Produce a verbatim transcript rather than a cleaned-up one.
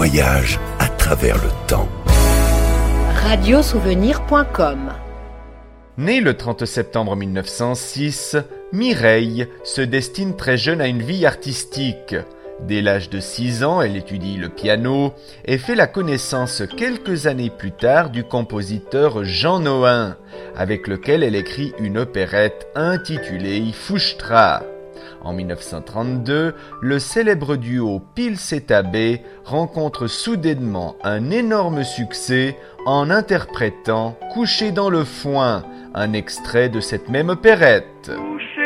voyage à travers le temps. radiosouvenir point com. Née le trente septembre mille neuf cent six, Mireille se destine très jeune à une vie artistique. Dès l'âge de six ans, elle étudie le piano et fait la connaissance quelques années plus tard du compositeur Jean Nohain, avec lequel elle écrit une opérette intitulée Fouchtra. En mille neuf cent trente-deux, le célèbre duo Pils et Tabé rencontre soudainement un énorme succès en interprétant Couché dans le foin, un extrait de cette même opérette.